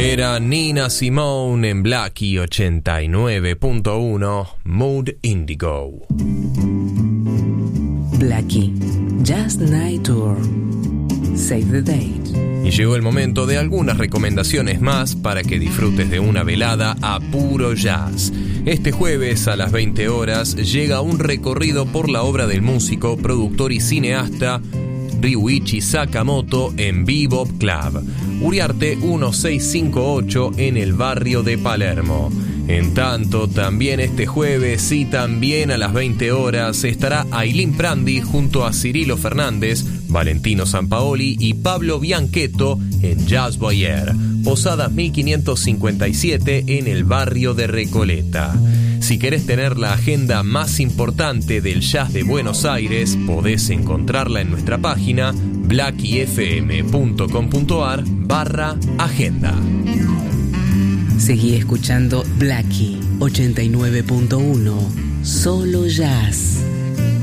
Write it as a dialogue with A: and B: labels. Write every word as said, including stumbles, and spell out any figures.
A: Era Nina Simone en Blackie ochenta y nueve punto uno, Mood Indigo.
B: Blackie, Just Night Tour. Save the date.
A: Y llegó el momento de algunas recomendaciones más para que disfrutes de una velada a puro jazz. Este jueves a las veinte horas llega un recorrido por la obra del músico, productor y cineasta Ryuichi Sakamoto en Bebop Club, Uriarte mil seiscientos cincuenta y ocho en el barrio de Palermo. En tanto, también este jueves y también a las veinte horas estará Ailín Prandi junto a Cirilo Fernández, Valentino Sampaoli y Pablo Bianchetto en Jazz Boyer, Posadas mil quinientos cincuenta y siete en el barrio de Recoleta. Si querés tener la agenda más importante del jazz de Buenos Aires, podés encontrarla en nuestra página blackiefm.com.ar barra agenda.
B: Seguí escuchando Blackie ochenta y nueve punto uno, solo jazz.